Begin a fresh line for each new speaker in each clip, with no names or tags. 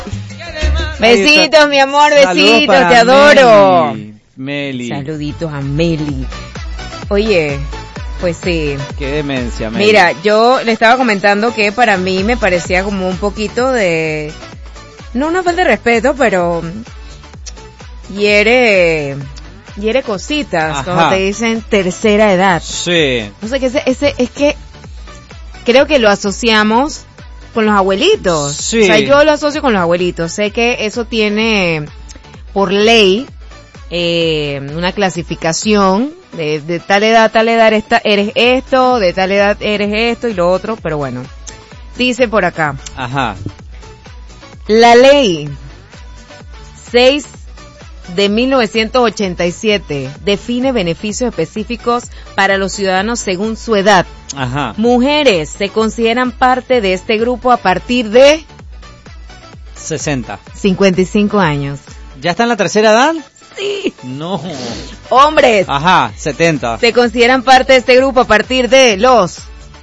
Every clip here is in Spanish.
Besitos, mi amor, besitos, te adoro.
Meli.
Saluditos a Meli. Oye, pues sí.
Qué demencia, Meli.
Mira, yo le estaba comentando que para mí me parecía como un poquito de... No una falta de respeto, pero... Hiere cositas,
Ajá.
como te dicen, tercera edad.
Sí.
No sé, que ese es que... Creo que lo asociamos con los abuelitos.
Sí.
O sea, yo lo asocio con los abuelitos. Sé que eso tiene, por ley, una clasificación de tal edad eres esto, de tal edad eres esto y lo otro, pero bueno. Dice por acá.
Ajá.
La ley 6 de 1987 define beneficios específicos para los ciudadanos según su edad.
Ajá.
Mujeres se consideran parte de este grupo a partir de
60.
55 años.
¿Ya está en la tercera edad?
Sí.
No.
Hombres
Ajá, 70.
se consideran parte de este grupo a partir de los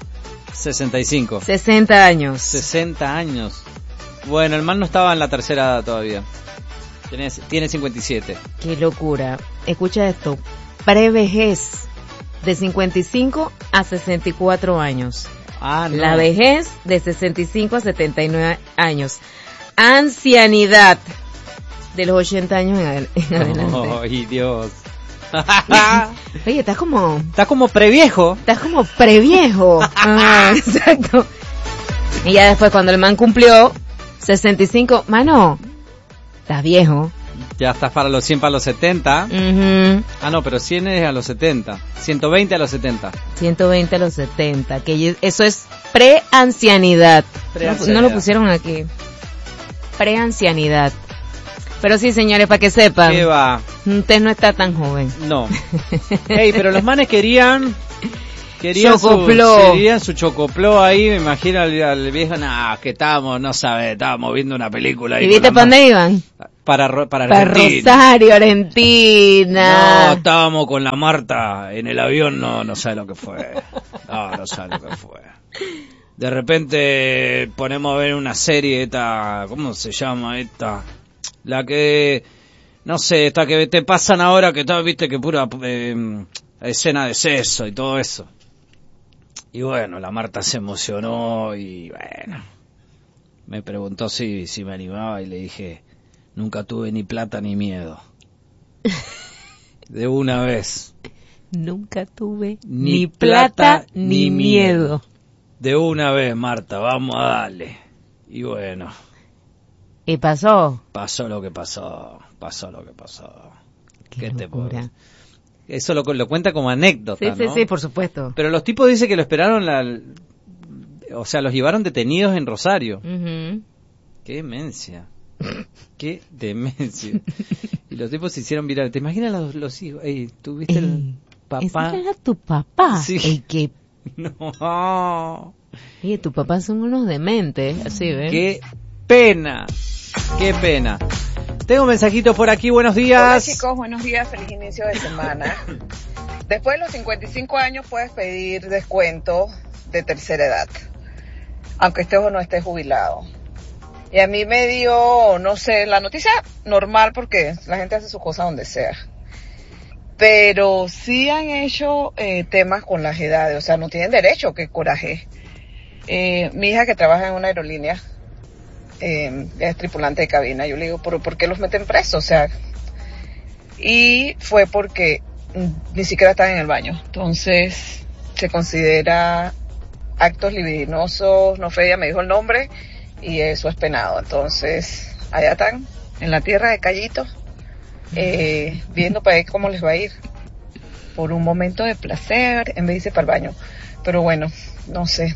65.
60 años.
60 años. Bueno, el man no estaba en la tercera edad todavía. Tiene 57.
Qué locura. Escucha esto. Prevejez de 55 a 64 años.
Ah, no.
La vejez de 65 a 79 años. Ancianidad de los 80 años en adelante.
Ay, Dios.
Oye, estás como
previejo.
Estás como previejo. Ah, exacto. Y ya después cuando el man cumplió 65, mano, estás viejo.
Ya estás para los 100 para los 70.
Uh-huh.
Ah, no, pero 100 es a los 70. 120 a los 70.
120 a los 70, que eso es preancianidad. No lo pusieron aquí. Preancianidad. Pero sí, señores, para que sepan.
¿Qué va?
Usted no está tan joven.
No. Ey, pero los manes querían
Chocoplo.
querían su chocoplo ahí, me imagino al viejo, que estábamos viendo una película ahí.
¿Y viste para dónde iban?
Para Argentina.
Rosario, Argentina.
No, estábamos con la Marta en el avión, no sabe lo que fue. No sabe lo que fue. De repente ponemos a ver una serie esta, ¿cómo se llama esta? La que, no sé, esta que te pasan ahora que todo, viste que pura escena de sexo y todo eso. Y bueno, la Marta se emocionó y bueno, me preguntó si me animaba y le dije, nunca tuve ni plata ni miedo. De una vez.
Nunca tuve ni plata ni miedo.
De una vez, Marta, vamos a darle. Y bueno.
¿Y pasó?
Pasó lo que pasó.
¿Qué te locura?
Eso lo cuenta como anécdota,
sí,
¿no?
Sí, por supuesto.
Pero los tipos dicen que lo esperaron, o sea, los llevaron detenidos en Rosario.
Uh-huh.
¡Qué demencia! ¡Qué demencia! Y los tipos se hicieron virales. ¿Te imaginas los hijos? Ey, ¿tú viste el papá?
¿Ese era tu papá?
Sí.
Ey, qué...
No.
Oye, tu papá son unos dementes, así, ¿ves?
¡Qué pena! ¡Qué pena! Tengo mensajitos por aquí, buenos días.
Hola chicos, buenos días, feliz inicio de semana. Después de los 55 años puedes pedir descuento de tercera edad, aunque estés o no estés jubilado. Y a mí me dio, no sé, la noticia normal porque la gente hace sus cosas donde sea. Pero sí han hecho temas con las edades, o sea, no tienen derecho, qué coraje. Mi hija que trabaja en una aerolínea, es tripulante de cabina, yo le digo, ¿pero por qué los meten presos? O sea, y fue porque ni siquiera están en el baño, entonces se considera actos libidinosos, no fue, ella me dijo el nombre, y eso es penado. Entonces, allá están, en la tierra de Callito, viendo para ver cómo les va a ir, por un momento de placer, en vez de irse para el baño. Pero bueno, no sé.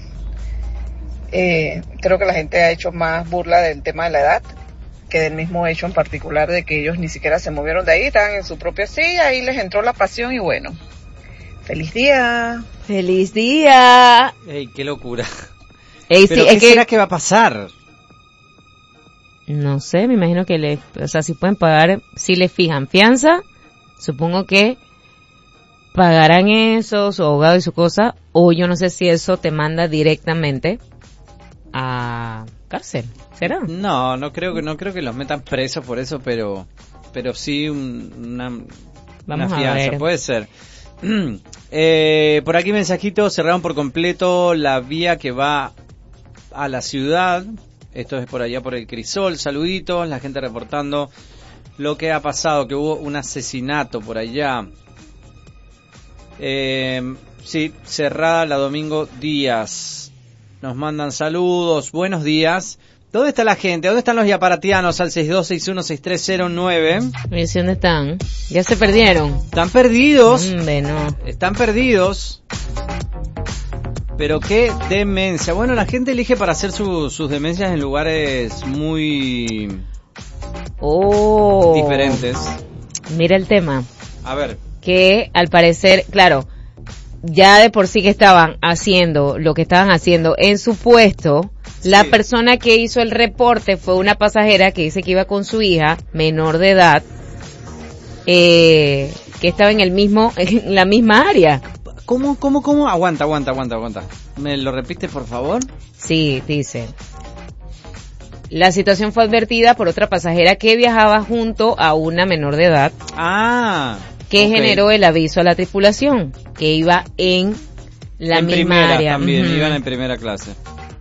Creo que la gente ha hecho más burla del tema de la edad que del mismo hecho en particular de que ellos ni siquiera se movieron de ahí, estaban en su propia silla y les entró la pasión y bueno, ¡feliz día!
¡Feliz día!
¡Ey, qué locura!
Ey,
¿Pero
sí,
qué
es que...
será que va a pasar?
No sé, me imagino que si pueden pagar, si les fijan fianza, supongo que pagarán eso, su abogado y su cosa, o yo no sé si eso te manda directamente a cárcel, ¿será?
No creo que los metan presos por eso, pero sí una fianza, puede ser. Por aquí mensajito, cerraron por completo la vía que va a la ciudad. Esto es por allá por el Crisol. Saluditos, la gente reportando lo que ha pasado, que hubo un asesinato por allá. Sí, cerrada la Domingo Díaz. Nos mandan saludos, buenos días. ¿Dónde está la gente? ¿Dónde están los yaparatianos al 62616309?
¿Dónde están? Ya se perdieron.
Están perdidos.
No.
Están perdidos. Pero qué demencia. Bueno, la gente elige para hacer sus demencias en lugares muy diferentes.
Mira el tema.
A ver.
Que al parecer, claro, ya de por sí que estaban haciendo lo que estaban haciendo en su puesto. Sí. La persona que hizo el reporte fue una pasajera que dice que iba con su hija, menor de edad, que estaba en la misma área.
¿Cómo? Aguanta. ¿Me lo repites, por favor?
Sí, dice. La situación fue advertida por otra pasajera que viajaba junto a una menor de edad. Que generó el aviso a la tripulación, que iba en la misma área.
También, iban en primera clase.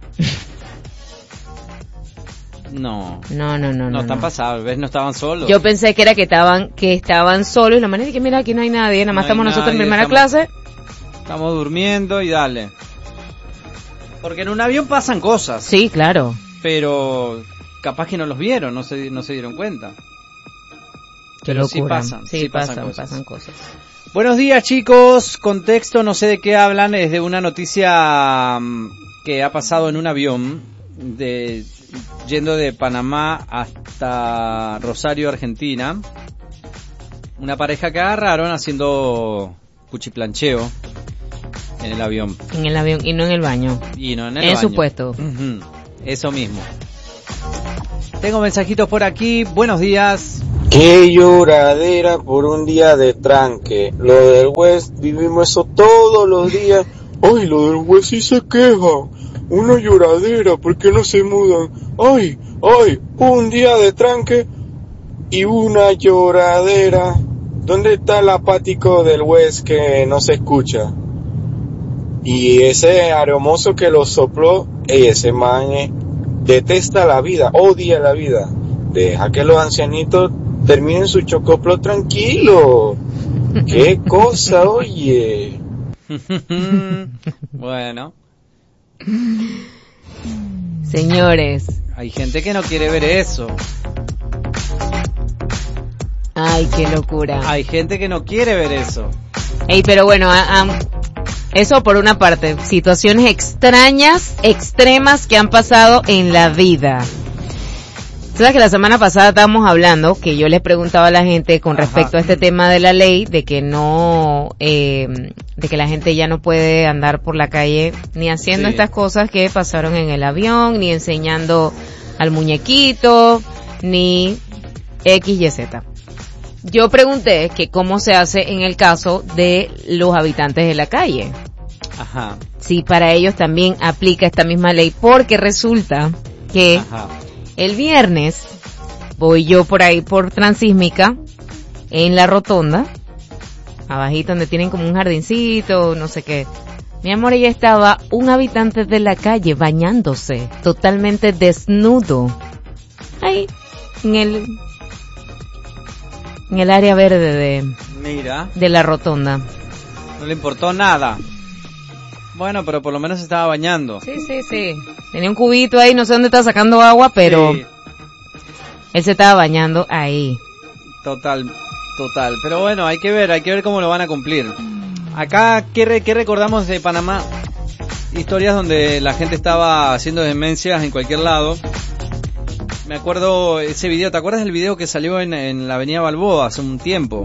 No, están pasados, ¿ves? No estaban solos.
Yo pensé que era que estaban solos, y la manera de que mira, aquí no hay nadie, nada más estamos nosotros en primera clase.
Estamos durmiendo y dale. Porque en un avión pasan cosas.
Sí, claro.
Pero capaz que no los vieron, no se dieron cuenta. Pero sí pasan cosas. Buenos días, chicos. Contexto, no sé de qué hablan, es de una noticia que ha pasado en un avión yendo de Panamá hasta Rosario, Argentina. Una pareja que agarraron haciendo cuchiplancheo en el avión.
En el avión y no en el baño. En su puesto.
Eso mismo. Tengo mensajitos por aquí. Buenos días.
Qué lloradera por un día de tranque. Lo del West, vivimos eso todos los días. Ay, lo del West sí se queja. Una lloradera, ¿por qué no se mudan? Ay, un día de tranque y una lloradera. ¿Dónde está el apático del West que no se escucha? Y ese aromoso que lo sopló, ese man detesta la vida, odia la vida. Deja que los ancianitos terminen su chocoplo tranquilo. ¡Qué cosa, oye!
Bueno.
Señores.
Hay gente que no quiere ver eso.
Ay, qué locura.
Hay gente que no quiere ver eso.
Pero bueno, eso por una parte, situaciones extrañas, extremas que han pasado en la vida. ¿Sabes que la semana pasada estábamos hablando, que yo les preguntaba a la gente con respecto a este tema de la ley, de que de que la gente ya no puede andar por la calle ni haciendo estas cosas que pasaron en el avión, ni enseñando al muñequito, ni X, Y, Z. Yo pregunté que cómo se hace en el caso de los habitantes de la calle.
Ajá.
Si para ellos también aplica esta misma ley, porque resulta que el viernes voy yo por ahí por Transísmica, en la rotonda, abajito donde tienen como un jardincito, no sé qué. Mi amor, ella estaba un habitante de la calle bañándose, totalmente desnudo, ahí, en el área verde de la rotonda.
No le importó nada. Bueno, pero por lo menos se estaba bañando.
Sí. Tenía un cubito ahí, no sé dónde estaba sacando agua, pero él se estaba bañando ahí.
Total. Pero bueno, hay que ver cómo lo van a cumplir. Acá, ¿qué recordamos de Panamá? Historias donde la gente estaba haciendo demencias en cualquier lado. Me acuerdo ese video, ¿te acuerdas del video que salió en la avenida Balboa hace un tiempo?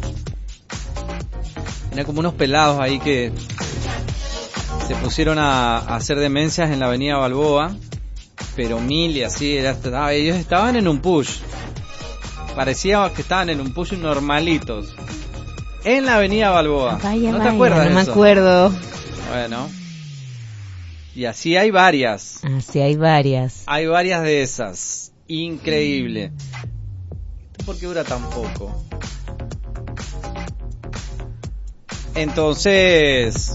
Era como unos pelados ahí que se pusieron a hacer demencias en la avenida Balboa, pero mil y así, ellos estaban en un push. Parecía que estaban en un push normalitos. En la avenida Balboa.
Vaya,
¿No te acuerdas de
eso? No me acuerdo.
Bueno. Y así hay varias.
Así hay varias.
Hay varias de esas. Increíble. ¿Por qué dura tan poco? Entonces...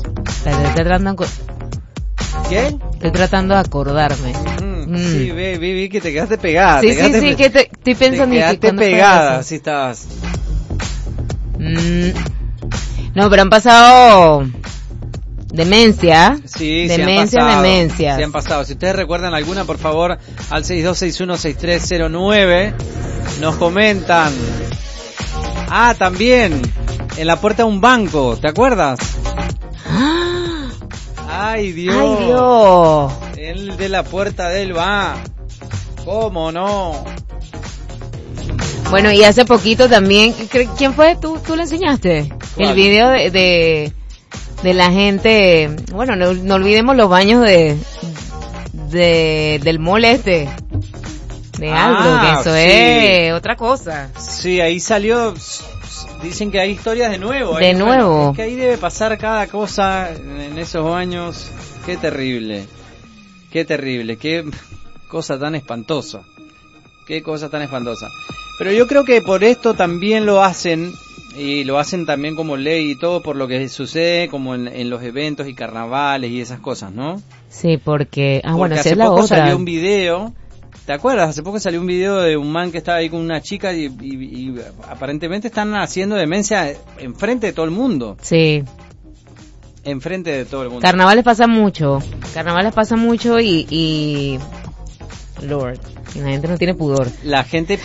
¿Qué?
Estoy tratando de acordarme.
Sí, vi que te quedaste pegada.
Sí, que estoy pensando...
Te quedaste pegada, así estabas.
No, pero han pasado... Demencia.
Sí,
Demencia.
Sí han pasado. Si ustedes recuerdan alguna, por favor, al 62616309 nos comentan. Ah, también en la puerta de un banco, ¿te acuerdas? Ay, Dios.
Ay, Dios.
El de la puerta del banco. ¿Cómo no?
Bueno, y hace poquito también, ¿quién fue? ¿Tú le enseñaste?
¿Cuál?
El video de la gente, bueno, no olvidemos los baños del mall de algo, que eso
sí.
es otra cosa.
Sí, ahí salió, dicen que hay historias de nuevo.
De nuevo.
Bueno, es que ahí debe pasar cada cosa en esos baños. Qué terrible, qué cosa tan espantosa. Pero yo creo que por esto también lo hacen, y lo hacen también como ley y todo, por lo que sucede como en los eventos y carnavales y esas cosas, ¿no?
Sí, porque bueno,
hace
esa es la
poco
otra.
salió un video, ¿te acuerdas? Hace poco salió un video de un man que estaba ahí con una chica y aparentemente están haciendo demencia enfrente de todo el mundo.
Sí.
Enfrente de todo el mundo.
Carnavales pasa mucho y Lord, y la gente no tiene pudor.
La gente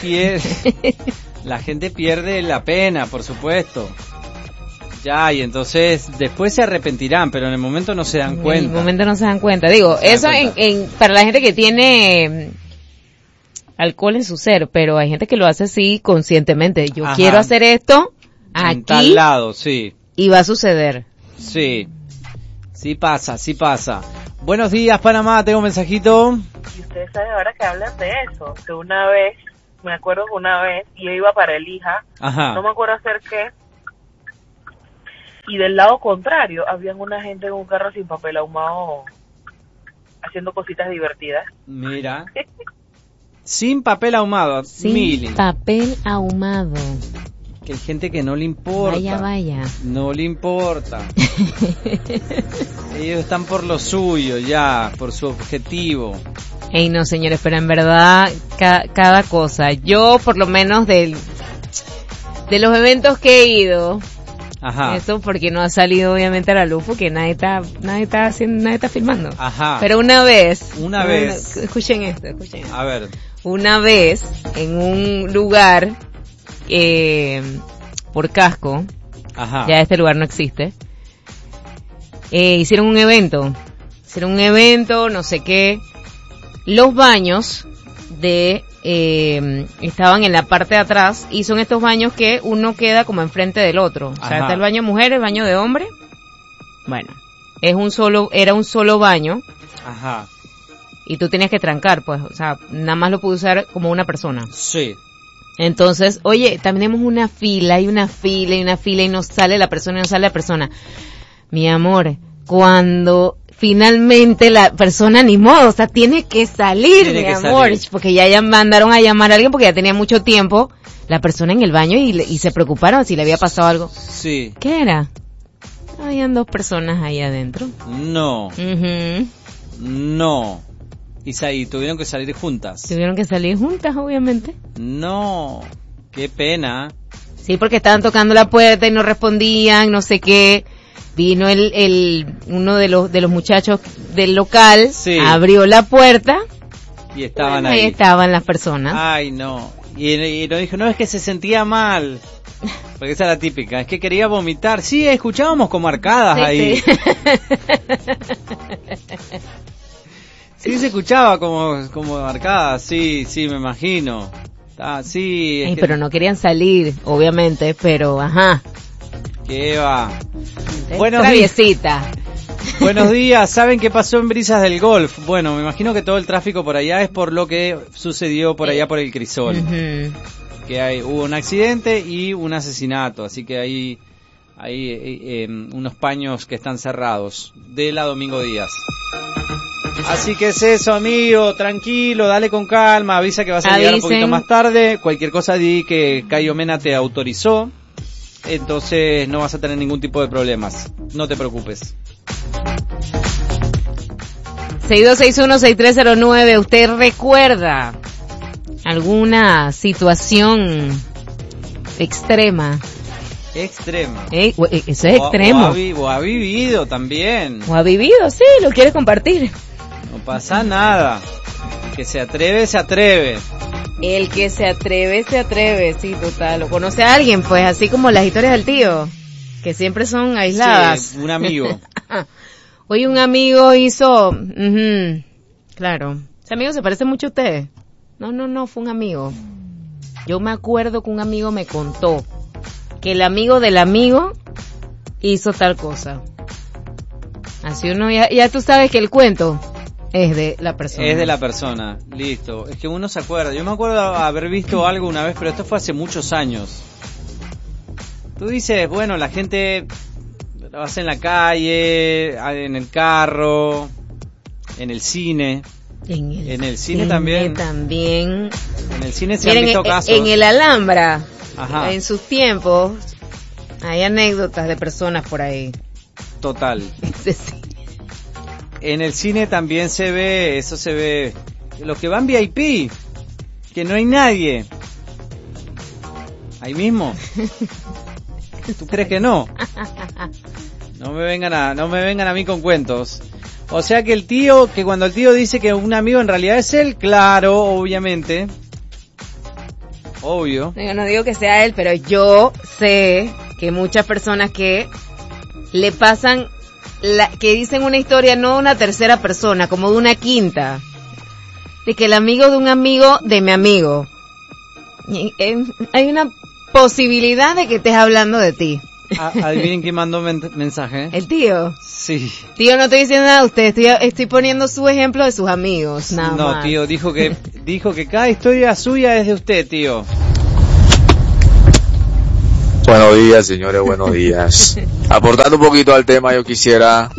pierde la pena, por supuesto. Ya, y entonces después se arrepentirán, pero en el momento no se dan cuenta.
En el momento no se dan cuenta. Digo, eso para la gente que tiene alcohol en su ser, pero hay gente que lo hace así conscientemente. Yo quiero hacer esto aquí.
En tal lado, sí.
Y va a suceder.
Sí. Sí pasa. Buenos días, Panamá, tengo un mensajito.
Y ustedes saben ahora que hablan de eso, que una vez, me acuerdo que una vez yo iba para Elija, no me acuerdo hacer qué, y del lado contrario habían una gente en un carro sin papel ahumado haciendo cositas divertidas.
Mira. Sin papel ahumado,
sin papel ahumado.
Que hay gente que no le importa.
Vaya.
No le importa. Ellos están por lo suyo ya, por su objetivo.
Ey, no, señores, pero en verdad, cada cosa. Yo, por lo menos, de los eventos que he ido, eso porque no ha salido obviamente a la luz, porque nadie está filmando. Pero una vez. Escuchen esto.
A ver.
Una vez, en un lugar, por Casco, ya este lugar no existe, hicieron un evento, no sé qué. Los baños estaban en la parte de atrás, y son estos baños que uno queda como enfrente del otro. O sea, está el baño de mujer, el baño de hombre. Bueno, era un solo baño. Y tú tenías que trancar, pues, o sea, nada más lo pude usar como una persona.
Sí.
Entonces, oye, también tenemos una fila y no sale la persona. Mi amor, cuando finalmente la persona, ni modo, o sea, tiene que salir, mi amor, porque ya mandaron a llamar a alguien porque ya tenía mucho tiempo la persona en el baño y se preocuparon si le había pasado algo.
Sí.
¿Qué era? Habían 2 personas ahí adentro.
No. No. Y tuvieron que salir juntas.
Obviamente.
No, qué pena.
Sí, porque estaban tocando la puerta y no respondían, no sé qué. Vino uno de los muchachos del local, abrió la puerta.
Y estaban
ahí. Ahí estaban las personas.
Ay, no. Y nos dijo, no, es que se sentía mal. Porque esa es la típica, es que quería vomitar. Sí, escuchábamos como arcadas ahí. Sí. Sí, se escuchaba como arcadas, sí, me imagino. Sí.
Pero no querían salir, obviamente, pero
¿Qué va? Buenos días, ¿saben qué pasó en Brisas del Golf? Bueno, me imagino que todo el tráfico por allá es por lo que sucedió por allá por el Crisol. Que hubo un accidente y un asesinato, así que hay unos paños que están cerrados de la Domingo Díaz. Así que es eso, amigo, tranquilo, dale con calma, avisa que vas a llegar un poquito más tarde, cualquier cosa di que Cayo Mena te autorizó, entonces no vas a tener ningún tipo de problemas, no te preocupes.
6261-6309, ¿usted recuerda alguna situación extrema?
Extrema.
Eso es extremo.
O ha vivido también.
O ha vivido, sí, lo quiere compartir.
No pasa nada. El que se atreve, se atreve.
El que se atreve, sí, total. O conoce a alguien, pues, así como las historias del tío, que siempre son aisladas.
Sí, un amigo.
Hoy un amigo hizo... claro. ¿Ese amigo se parece mucho a usted? No, fue un amigo. Yo me acuerdo que un amigo me contó que el amigo del amigo hizo tal cosa. Así uno ya tú sabes que el cuento es de la persona.
Es de la persona, listo. Es que uno se acuerda. Yo me acuerdo haber visto algo una vez, pero esto fue hace muchos años. Tú dices, bueno, la gente lo hace en la calle, en el carro, en el cine. En el cine también. En el cine se han visto casos.
En el Alhambra,
ajá,
en sus tiempos, hay anécdotas de personas por ahí.
Total.
Sí.
En el cine también se ve, eso se ve. Los que van VIP, que no hay nadie. Ahí mismo. ¿Tú crees que no? No me vengan a mí con cuentos. O sea que que cuando el tío dice que un amigo en realidad es él, claro, obviamente. Obvio.
Yo no digo que sea él, pero yo sé que muchas personas que le pasan, que dicen una historia no de una tercera persona, como de una quinta. De que el amigo de un amigo de mi amigo. Hay una posibilidad de que estés hablando de ti.
Adivinen quién mandó mensaje.
¿El tío?
Sí.
Tío, no estoy diciendo nada a usted, estoy poniendo su ejemplo de sus amigos, nada más.
No, tío, dijo que cada historia suya es de usted, tío.
Buenos días, señores, buenos días. Aportando un poquito al tema, yo quisiera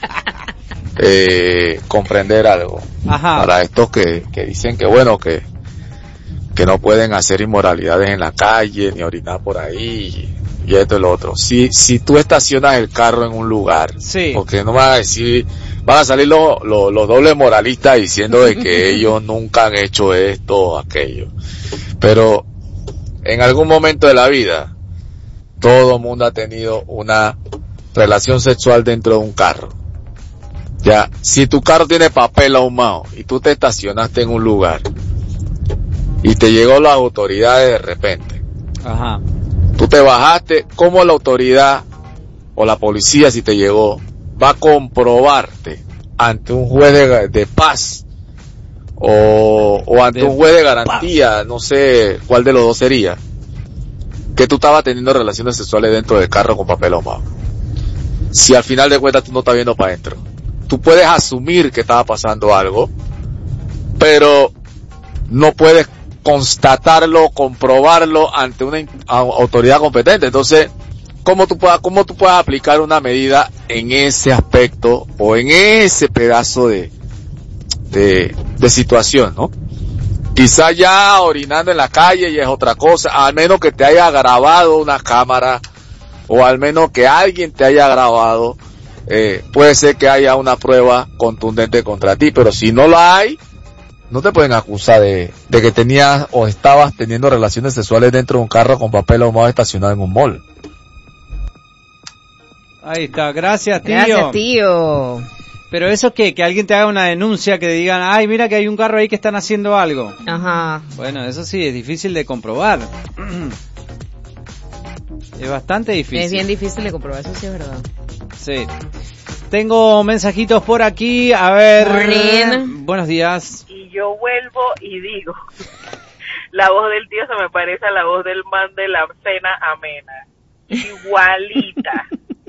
comprender algo.
Ajá.
Para estos que dicen que bueno, que no pueden hacer inmoralidades en la calle, ni orinar por ahí, y esto y lo otro. Si tú estacionas el carro en un lugar,
sí,
porque no van a salir los dobles moralistas diciendo de que ellos nunca han hecho esto o aquello. Pero en algún momento de la vida, todo el mundo ha tenido una relación sexual dentro de un carro. Ya, si tu carro tiene papel ahumado y tú te estacionaste en un lugar y te llegó las autoridades de repente,
ajá,
tú te bajaste, ¿cómo la autoridad o la policía, si te llegó, va a comprobarte ante un juez de paz o ante un juez de garantía, paz, no sé cuál de los dos sería, que tú estabas teniendo relaciones sexuales dentro del carro con papel ahumado? Si al final de cuentas tú no estás viendo para adentro, tú puedes asumir que estaba pasando algo, pero no puedes constatarlo, comprobarlo ante una autoridad competente. Entonces, ¿cómo tú puedes aplicar una medida en ese aspecto o en ese pedazo de situación, ¿no? Quizá ya orinando en la calle ya es otra cosa, al menos que te haya grabado una cámara o al menos que alguien te haya grabado, puede ser que haya una prueba contundente contra ti, pero si no la hay, no te pueden acusar de que tenías o estabas teniendo relaciones sexuales dentro de un carro con papel ahumado estacionado en un mall.
Ahí está, gracias, tío.
Gracias, tío.
Pero eso que alguien te haga una denuncia, que digan, ay, mira que hay un carro ahí que están haciendo algo.
Ajá.
Bueno, eso sí, es difícil de comprobar. Es bastante difícil.
Es bien difícil de comprobar, eso sí es verdad.
Sí. Tengo mensajitos por aquí, a ver.
Morning.
Buenos días.
Y yo vuelvo y digo, la voz del tío se me parece a la voz del man de la cena amena. Igualita.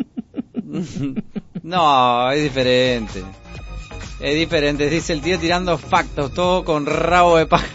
No, es diferente. Es diferente, dice el tío tirando factos, todo con rabo de paja.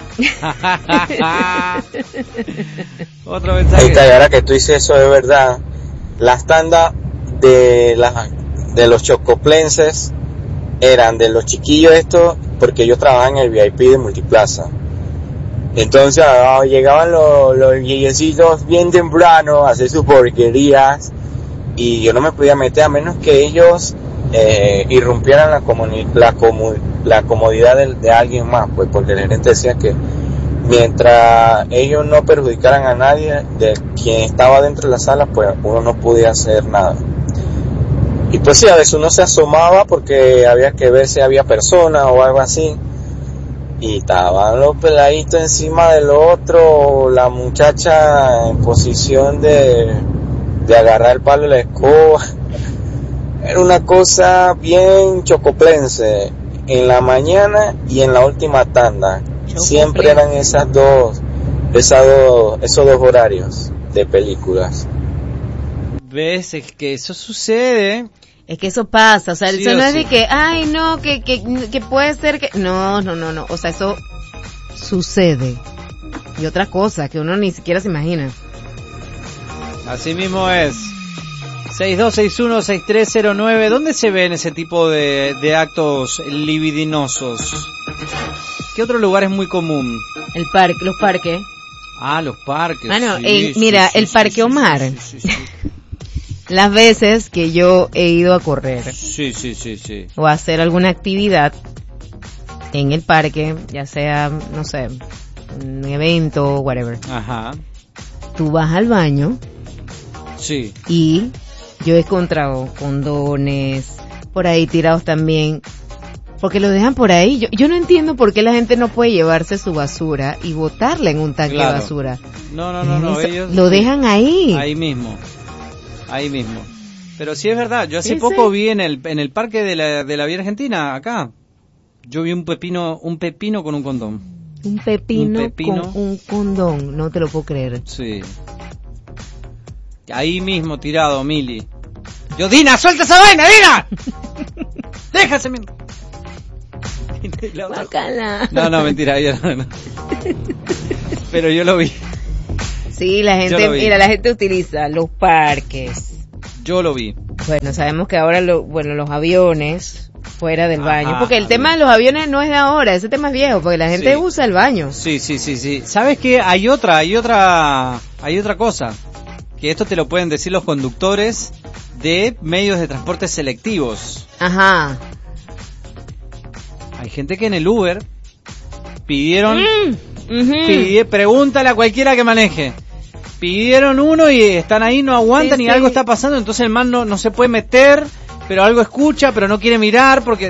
Otro mensaje.
Ahí está, y ahora que tú dices eso de verdad, las tandas de los chocoplenses eran de los chiquillos estos, porque ellos trabajaban en el VIP de Multiplaza. Entonces llegaban los yeyecitos bien temprano a hacer sus porquerías, y yo no me podía meter a menos que ellos irrumpieran la comodidad de alguien más, pues, porque el gerente decía que mientras ellos no perjudicaran a nadie de quien estaba dentro de la sala, pues uno no podía hacer nada. Y pues sí, a veces uno se asomaba porque había que ver si había personas o algo así, y estaban los peladitos encima del otro, la muchacha en posición de agarrar el palo de la escoba. Era una cosa bien chocoplense, en la mañana y en la última tanda. Siempre eran esos dos horarios de películas.
¿Ves? Es que eso sucede.
Es que eso pasa, o sea,
Sí,
eso no es
sí.
de que, ay, no, que puede ser que... No, o sea, eso sucede. Y otra cosa que uno ni siquiera se imagina.
Así mismo es. 6261-6309. ¿Dónde se ven ese tipo de actos libidinosos? ¿Qué otro lugar es muy común?
Los parques.
Ah, los parques.
Bueno,
sí,
mira,
sí,
el
sí,
Parque
sí,
Omar.
sí, sí, sí.
Las veces que yo he ido a correr
Sí.
o a hacer alguna actividad en el parque, ya sea, no sé, un evento, whatever.
Ajá.
Tú vas al baño
Sí.
y yo he encontrado condones por ahí tirados también, porque lo dejan por ahí. Yo no entiendo por qué la gente no puede llevarse su basura y botarla en un tanque
Claro.
de basura.
No, ellos
lo dejan ahí.
Ahí mismo. Pero sí es verdad, yo hace
Sí,
poco
sí.
vi en el parque de la Vía Argentina, acá. Yo vi un pepino con un condón.
Un pepino
pepino.
con un condón, no te lo puedo creer.
Sí. Ahí mismo tirado, Mili. Yo, Dina, suelta esa vaina, Dina. Déjase.
Bacala.
No, mentira, no. Pero yo lo vi.
Sí, la
Yo
gente,
lo vi.
mira, la gente utiliza los parques.
Yo lo vi.
Bueno, sabemos que ahora los aviones fuera del baño,
Ajá,
porque el tema de los aviones no es de ahora, ese tema es viejo, porque la gente
Sí.
usa el baño.
Sí. ¿Sabes qué? Hay otra cosa. Que esto te lo pueden decir los conductores de medios de transporte selectivos.
Ajá.
Hay gente que en el Uber pidieron,
Ujú.
pregúntale a cualquiera que maneje. Pidieron uno y están ahí, no aguantan
Sí,
y
sí.
algo está pasando, entonces el man no se puede meter, pero algo escucha, pero no quiere mirar porque